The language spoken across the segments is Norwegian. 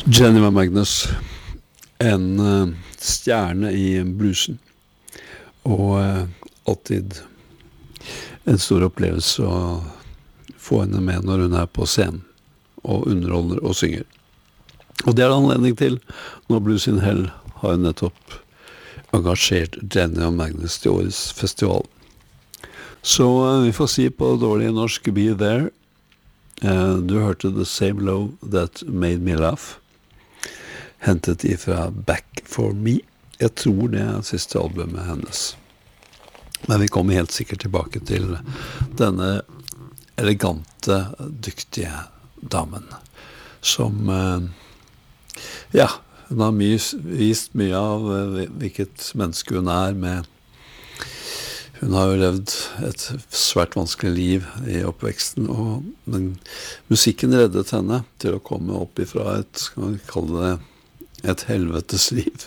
Jennifer Magnus, en stjerne i bluesen, og alltid en stor opplevelse å få henne med når hun er på scenen, og underholder og synger. Og det er det anledning til når Blues in Hell har nettopp engasjert Jennifer Magnus til årets festival. Så vi får si på dårlig norsk Be There. Du hørte The Same Love That Made Me Laugh, hentet ifra Back For Me. Jeg tror det er siste albumet hennes. Men vi kommer helt sikkert tilbake til denne elegante, dyktige damen, som, ja, hun har vist mye av hvilket menneske hun er med. Hun har jo levd et svært vanskelig liv i oppveksten, men musikken reddet henne til å komme opp ifra skal vi kalle det, et helvetes liv.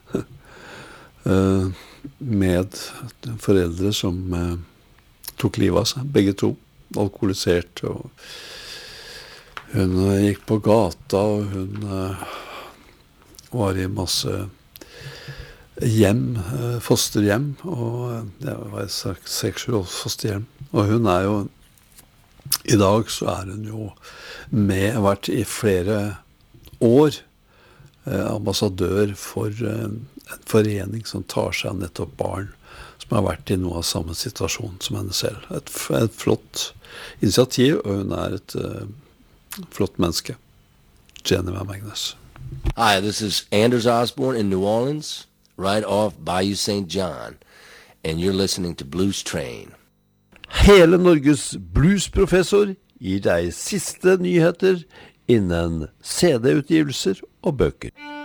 Med foreldre som tok livet av seg, begge to, alkoholisert, og hun gikk på gata, og hun var i masse hjem, fosterhjem, og det var 6-7 fosterhjem, og hun er jo, i dag så er hun jo vært i flere år ambassadør for en forening som tar seg av nettopp barn som har vært i noe av samme situasjon som henne selv. Et flott initiativ, og hun er et flott menneske. Jennifer Magnus. Hi, this is Anders Osborne in New Orleans, right off Bayou St. John, and you're listening to Blues Train. Hele Norges bluesprofessor gir deg siste nyheter innen CD-utgivelser og bøker.